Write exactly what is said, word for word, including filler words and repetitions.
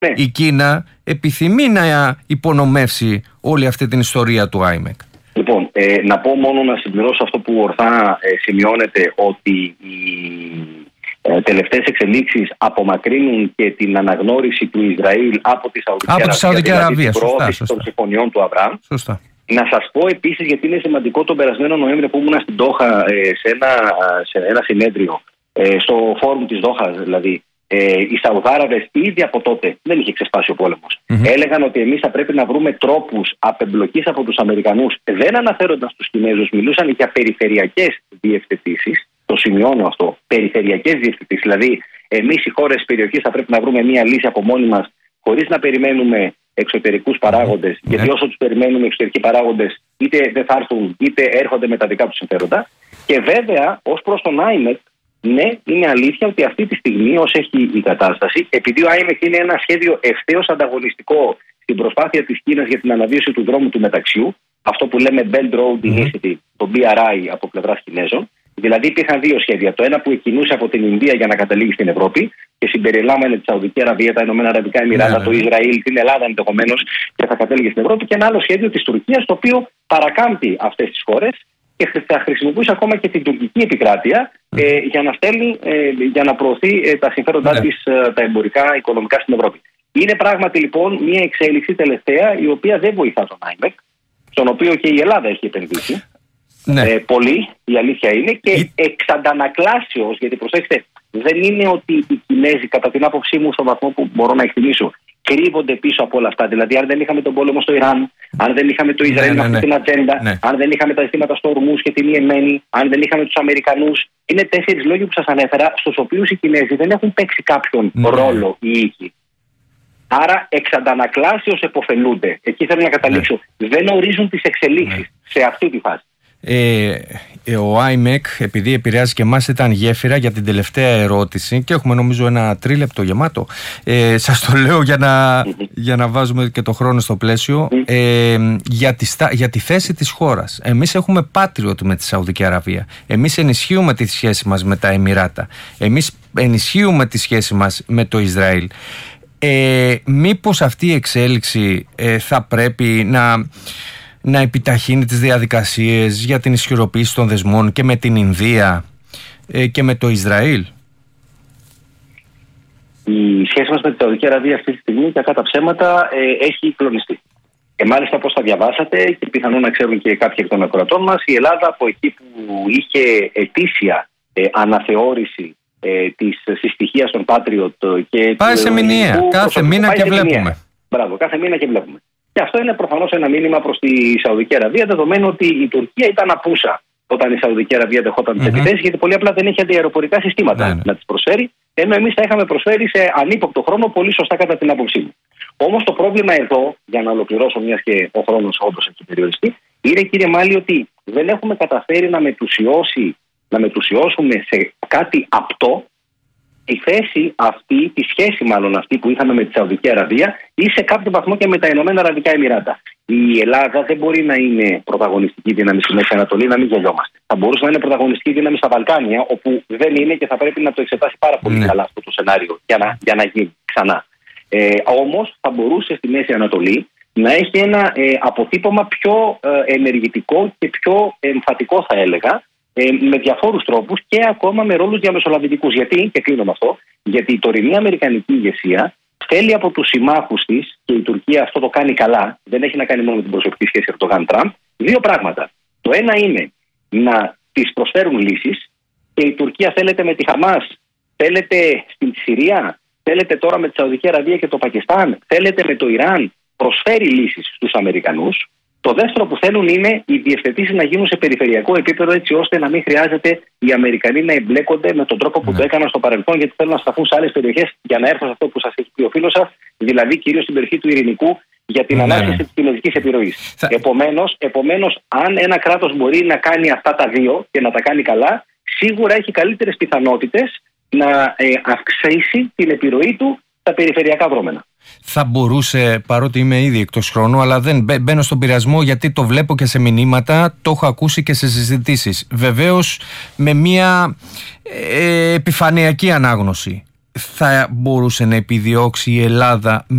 Ναι. Η Κίνα επιθυμεί να υπονομεύσει όλη αυτή την ιστορία του άιμεκ. Λοιπόν, ε, να πω μόνο να συμπληρώσω αυτό που ορθά ε, σημειώνεται, ότι οι ε, τελευταίες εξελίξεις απομακρύνουν και την αναγνώριση του Ισραήλ από τη Σαουδική Αραβία, δηλαδή την προώθηση των συμφωνιών του Αβραάμ. Σωστά. Να σας πω επίσης, γιατί είναι σημαντικό, τον περασμένο Νοέμβριο που ήμουν στην Δόχα ε, σε, ένα, σε ένα συνέδριο, ε, στο φόρουμ της Δόχας δηλαδή, ε, οι Σαουδάραβες ήδη από τότε, δεν είχε ξεσπάσει ο πόλεμος, mm-hmm. έλεγαν ότι εμείς θα πρέπει να βρούμε τρόπους απεμπλοκής από τους Αμερικανούς. Δεν αναφέρονταν στους Κινέζους, μιλούσαν για περιφερειακές διευθετήσεις. Το σημειώνω αυτό. Περιφερειακές διευθετήσεις. Δηλαδή, εμείς οι χώρες περιοχής θα πρέπει να βρούμε μια λύση από μόνοι μας, χωρίς να περιμένουμε εξωτερικούς παράγοντες. Mm-hmm. Γιατί όσο τους περιμένουμε εξωτερικοί παράγοντες, είτε δεν θα έρθουν, είτε έρχονται με τα δικά τους συμφέροντα. Και βέβαια, ως προς τον άιμεκ, ναι, είναι αλήθεια ότι αυτή τη στιγμή, ως έχει η κατάσταση, επειδή ο άιμεκ είναι ένα σχέδιο ευθέως ανταγωνιστικό στην προσπάθεια της Κίνας για την αναβίωση του δρόμου του μεταξιού, αυτό που λέμε Belt Road Initiative, το μπι αρ άι από πλευράς Κινέζων. Δηλαδή υπήρχαν δύο σχέδια. Το ένα που εκκινούσε από την Ινδία για να καταλήγει στην Ευρώπη και συμπεριλάμβανε τη Σαουδική Αραβία, τα Ηνωμένα Αραβικά Εμιράτα, yeah, το Ισραήλ, την Ελλάδα ενδεχομένως και θα κατέληγε στην Ευρώπη. Και ένα άλλο σχέδιο της Τουρκίας, το οποίο παρακάμπτει αυτές τις χώρες και θα χρησιμοποιούσε ακόμα και την τουρκική επικράτεια mm. ε, για να στέλνει, ε, για να προωθεί ε, τα συμφέροντά yeah. της, ε, τα εμπορικά, οικονομικά στην Ευρώπη. Είναι πράγματι λοιπόν μια εξέλιξη τελευταία η οποία δεν βοηθά τον άιμεκ, στον οποίο και η Ελλάδα έχει επενδύσει. Ναι. Ε, πολύ, η αλήθεια είναι, και η... εξ αντανακλάσεως, γιατί προσέξτε, δεν είναι ότι οι Κινέζοι, κατά την άποψή μου, στον βαθμό που μπορώ να εκτιμήσω, κρύβονται πίσω από όλα αυτά. Δηλαδή, αν δεν είχαμε τον πόλεμο στο Ιράν, αν δεν είχαμε το Ισραήλ με ναι, ναι, αυτή ναι. την ατζέντα, ναι. αν δεν είχαμε τα ζητήματα στο Ορμούζ και την Ιεμένη, αν δεν είχαμε τους Αμερικανούς, είναι τέσσερις λόγοι που σας ανέφερα, στους οποίους οι Κινέζοι δεν έχουν παίξει κάποιον ναι. ρόλο ή οίκη. Άρα, εξ αντανακλάσεως επωφελούνται. Εκεί θέλω να καταλήξω. Ναι. Δεν ορίζουν τις εξελίξεις ναι. σε αυτή τη φάση. Ε, ο άιμεκ, επειδή επηρεάζει και εμάς, ήταν γέφυρα για την τελευταία ερώτηση και έχουμε νομίζω ένα τρίλεπτο γεμάτο. Ε, σας το λέω για να, για να βάζουμε και το χρόνο στο πλαίσιο. Ε, για, τη, για τη θέση της χώρας. Εμείς έχουμε patriot με τη Σαουδική Αραβία. Εμείς ενισχύουμε τη σχέση μας με τα Εμιράτα. Εμείς ενισχύουμε τη σχέση μας με το Ισραήλ. Ε, μήπως αυτή η εξέλιξη ε, θα πρέπει να... να επιταχύνει τις διαδικασίες για την ισχυροποίηση των δεσμών και με την Ινδία ε, και με το Ισραήλ? Η σχέση μας με τη Σαουδική Αραβία αυτή τη στιγμή, κακά τα ψέματα, ε, έχει κλονιστεί. Και μάλιστα, πώς θα διαβάσατε και πιθανόν να ξέρουν και κάποιοι εκ των ακροατών μας, η Ελλάδα από εκεί που είχε ετήσια ε, αναθεώρηση ε, της συστοιχίας των Patriot και πάει σε μηνιαία, κάθε μήνα και βλέπουμε. Μηνιαία. Μπράβο, κάθε μήνα και βλέπουμε. Και αυτό είναι προφανώς ένα μήνυμα προς τη Σαουδική Αραβία, δεδομένου ότι η Τουρκία ήταν απούσα όταν η Σαουδική Αραβία δεχόταν τις mm-hmm. επιθέσεις, γιατί πολύ απλά δεν είχε αντιαεροπορικά συστήματα mm-hmm. να τις προσφέρει, ενώ εμείς τα είχαμε προσφέρει σε ανύποπτο χρόνο, πολύ σωστά κατά την άποψή μου. Όμως το πρόβλημα εδώ, για να ολοκληρώσω, μιας και ο χρόνος όντως έχει περιοριστεί, είναι, κύριε Μάλη, ότι δεν έχουμε καταφέρει να μετουσιώσει, να μετουσιώσουμε σε κάτι απτό τη θέση αυτή, τη σχέση μάλλον αυτή που είχαμε με τη Σαουδική Αραβία ή σε κάποιο βαθμό και με τα Ηνωμένα Αραβικά Εμιράτα. Η Ελλάδα δεν μπορεί να είναι πρωταγωνιστική δύναμη στη Μέση Ανατολή, να μην γελιόμαστε. Θα μπορούσε να είναι πρωταγωνιστική δύναμη στα Βαλκάνια, όπου δεν είναι και θα πρέπει να το εξετάσει πάρα πολύ ναι. καλά αυτό το σενάριο για να, για να γίνει ξανά. Ε, όμως θα μπορούσε στη Μέση Ανατολή να έχει ένα ε, αποτύπωμα πιο ε, ενεργητικό και πιο εμφατικό, θα έλεγα, Ε, με διαφόρους τρόπους και ακόμα με ρόλους διαμεσολαβητικούς. Γιατί, και κλείνω με αυτό, γιατί η τωρινή αμερικανική ηγεσία θέλει από τους συμμάχους της, και η Τουρκία αυτό το κάνει καλά, δεν έχει να κάνει μόνο με την προσωπική σχέση Ερντογάν-Τραμπ, δύο πράγματα. Το ένα είναι να τις προσφέρουν λύσεις, και η Τουρκία θέλετε με τη Χαμάς, θέλετε στην Συρία, θέλετε τώρα με τη Σαουδική Αραβία και το Πακιστάν, θέλετε με το Ιράν, προσφέρει λύσεις στους Αμερικανούς. Το δεύτερο που θέλουν είναι οι διευθετήσεις να γίνουν σε περιφερειακό επίπεδο, έτσι ώστε να μην χρειάζεται οι Αμερικανοί να εμπλέκονται με τον τρόπο που ναι. το έκαναν στο παρελθόν, γιατί θέλουν να σταθούν σε άλλες περιοχές, για να έρθω σε αυτό που σας έχει πει ο φίλος σας, δηλαδή κυρίως στην περιοχή του Ειρηνικού, για την ναι. ανάπτυξη της κινέζικης επιρροής. Θα... Επομένως, επομένως, αν ένα κράτος μπορεί να κάνει αυτά τα δύο και να τα κάνει καλά, σίγουρα έχει καλύτερες πιθανότητες να ε, αυξήσει την επιρροή του στα περιφερειακά δρόμενα. Θα μπορούσε, παρότι είμαι ήδη εκτός χρόνου, αλλά δεν μπαίνω στον πειρασμό, γιατί το βλέπω και σε μηνύματα, το έχω ακούσει και σε συζητήσεις. Βεβαίως με μια ε, επιφανειακή ανάγνωση. θα μπορούσε να επιδιώξει η Ελλάδα